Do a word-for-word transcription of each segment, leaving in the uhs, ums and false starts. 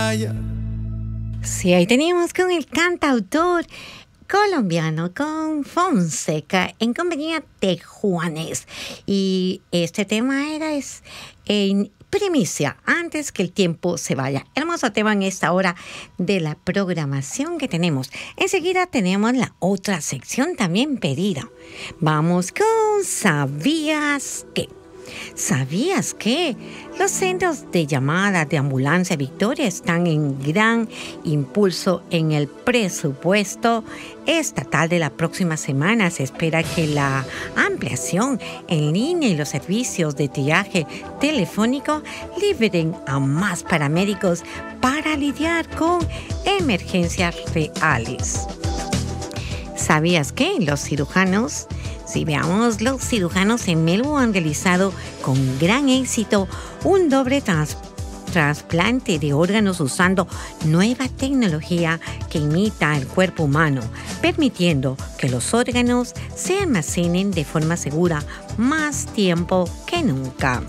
playa. Sí, ahí teníamos con el cantautor colombiano, con Fonseca, en compañía de Juanes. Y este tema era es, en primicia, antes que el tiempo se vaya. Hermoso tema en esta hora de la programación que tenemos. Enseguida tenemos la otra sección también pedida. Vamos con ¿Sabías qué? ¿Sabías que los centros de llamada de Ambulancia Victoria están en gran impulso en el presupuesto estatal de la próxima semana? Se espera que la ampliación en línea y los servicios de triaje telefónico liberen a más paramédicos para lidiar con emergencias reales. ¿Sabías que los cirujanos Si veamos, los cirujanos en Melbourne han realizado con gran éxito un doble trans, trasplante de órganos usando nueva tecnología que imita el cuerpo humano, permitiendo que los órganos se almacenen de forma segura más tiempo que nunca.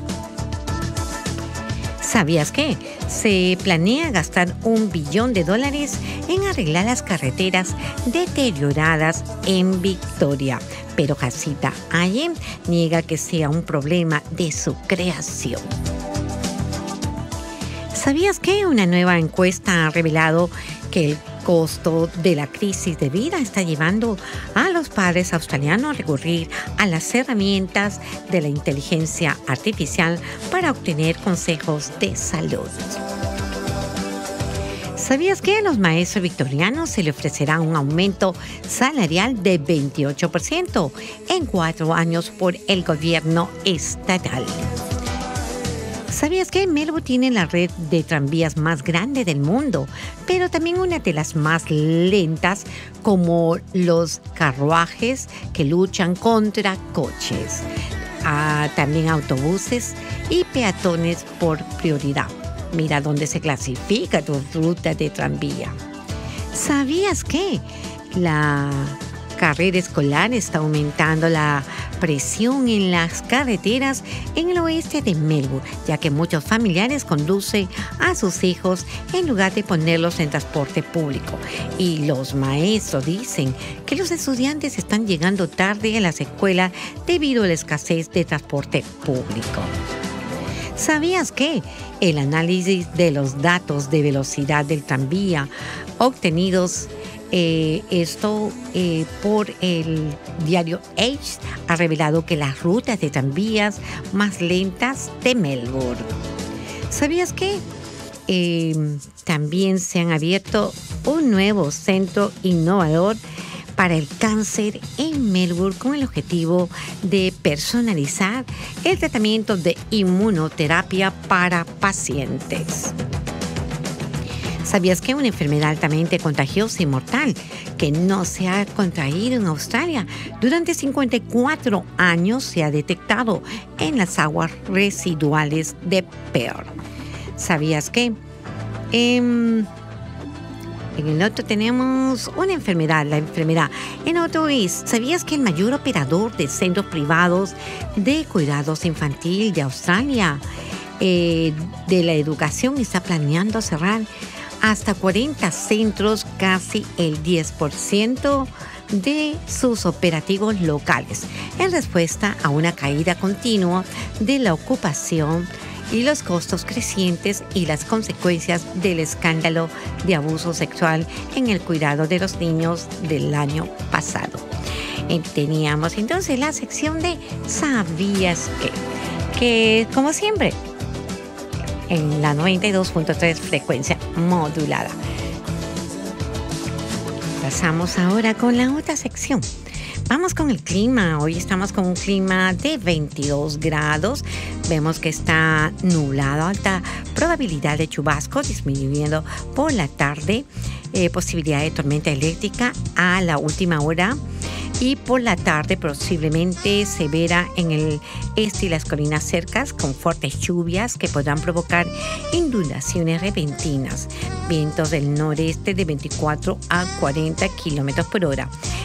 ¿Sabías que se planea gastar un billón de dólares en arreglar las carreteras deterioradas en Victoria? Pero Jacinta Allen niega que sea un problema de su creación. ¿Sabías que una nueva encuesta ha revelado que el costo de la crisis de vida está llevando a los padres australianos a recurrir a las herramientas de la inteligencia artificial para obtener consejos de salud? ¿Sabías que a los maestros victorianos se le ofrecerá un aumento salarial de veintiocho por ciento en cuatro años por el gobierno estatal? ¿Sabías que Melbourne tiene la red de tranvías más grande del mundo, pero también una de las más lentas, como los carruajes que luchan contra coches? Ah, también autobuses y peatones por prioridad. Mira dónde se clasifica tu ruta de tranvía. ¿Sabías que la carrera escolar está aumentando la presión en las carreteras en el oeste de Melbourne, ya que muchos familiares conducen a sus hijos en lugar de ponerlos en transporte público? Y los maestros dicen que los estudiantes están llegando tarde a las escuelas debido a la escasez de transporte público. ¿Sabías que el análisis de los datos de velocidad del tranvía obtenidos eh, esto eh, por el diario Age ha revelado que las rutas de tranvías más lentas de Melbourne? ¿Sabías que eh, también se han abierto un nuevo centro innovador para el cáncer en Melbourne con el objetivo de personalizar el tratamiento de inmunoterapia para pacientes? ¿Sabías que una enfermedad altamente contagiosa y mortal que no se ha contraído en Australia durante cincuenta y cuatro años se ha detectado en las aguas residuales de Perth? ¿Sabías que Eh, En el otro tenemos una enfermedad, la enfermedad. En otro es, ¿sabías que el mayor operador de centros privados de cuidados infantil de Australia, eh, de la educación, está planeando cerrar hasta cuarenta centros, casi el diez por ciento de sus operativos locales, en respuesta a una caída continua de la ocupación y los costos crecientes y las consecuencias del escándalo de abuso sexual en el cuidado de los niños del año pasado? Teníamos entonces la sección de ¿Sabías qué? Que, como siempre, en la noventa y dos punto tres frecuencia modulada. Pasamos ahora con la otra sección. Vamos con el clima. Hoy estamos con un clima de veintidós grados. Vemos que está nublado, alta probabilidad de chubascos, disminuyendo por la tarde. Eh, posibilidad de tormenta eléctrica a la última hora. Y por la tarde posiblemente severa en el este y las colinas cercas, con fuertes lluvias que podrán provocar inundaciones repentinas. Vientos del noreste de veinticuatro a cuarenta kilómetros por hora.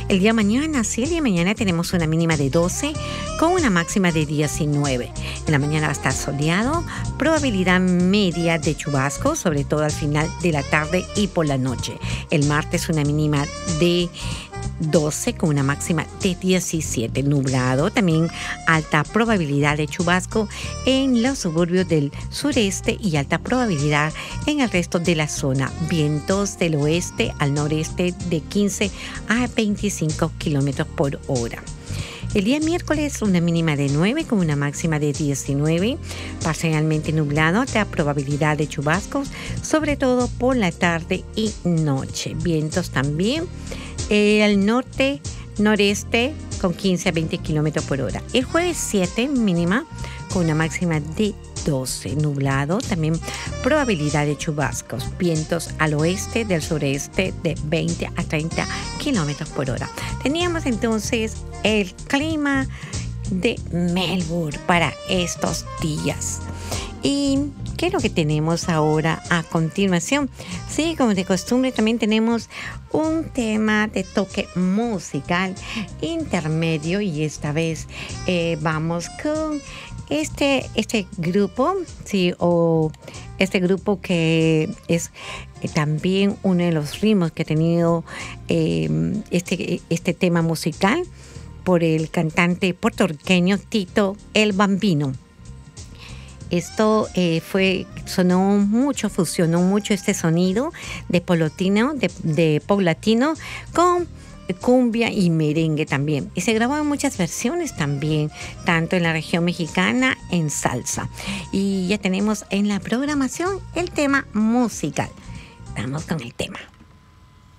El día de mañana, sí, el día de mañana tenemos una mínima de doce con una máxima de diecinueve. En la mañana va a estar soleado, probabilidad media de chubascos, sobre todo al final de la tarde y por la noche. El martes una mínima de doce con una máxima de diecisiete. Nublado, también alta probabilidad de chubasco en los suburbios del sureste y alta probabilidad en el resto de la zona. Vientos del oeste al noreste de quince a veinticinco kilómetros por hora. El día miércoles una mínima de nueve con una máxima de diecinueve, parcialmente nublado, alta probabilidad de chubascos, sobre todo por la tarde y noche. Vientos también eh, al norte, noreste con quince a veinte kilómetros por hora. El jueves siete mínima con una máxima de doce, nublado, también probabilidad de chubascos, vientos al oeste del sureste de veinte a treinta kilómetros por hora. Teníamos entonces el clima de Melbourne para estos días. ¿Y qué es lo que tenemos ahora a continuación? Sí, como de costumbre también tenemos un tema de toque musical intermedio y esta vez eh, vamos con este, este grupo, sí, o este grupo que es eh, también uno de los ritmos que ha tenido eh, este, este tema musical por el cantante puertorriqueño Tito el Bambino. Esto eh, fue, sonó mucho, fusionó mucho este sonido de pop latino, de, de pop latino con cumbia y merengue también. Y se grabó en muchas versiones también, tanto en la región mexicana, en salsa. Y ya tenemos en la programación el tema musical. Vamos con el tema.